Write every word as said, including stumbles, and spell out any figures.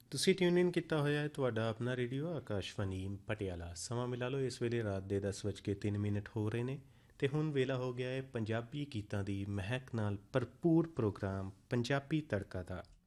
ਤੁਸੀਂ ਟਿਊਨ ਇਨ ਕੀਤਾ ਹੋਇਆ ਹੈ ਤੁਹਾਡਾ ਆਪਣਾ ਰੇਡੀਓ ਆਕਾਸ਼ਵਾਣੀ ਪਟਿਆਲਾ। ਸਮਾਂ ਮਿਲਾ ਲਓ, ਇਸ ਵੇਲੇ ਰਾਤ ਦੇ ਦਸ ਵੱਜ ਕੇ ਤਿੰਨ ਮਿੰਟ ਹੋ ਰਹੇ ਨੇ ਅਤੇ ਹੁਣ ਵੇਲਾ ਹੋ ਗਿਆ ਹੈ ਪੰਜਾਬੀ ਗੀਤਾਂ ਦੀ ਮਹਿਕ ਨਾਲ ਭਰਪੂਰ ਪ੍ਰੋਗਰਾਮ ਪੰਜਾਬੀ ਤੜਕਾ ਦਾ।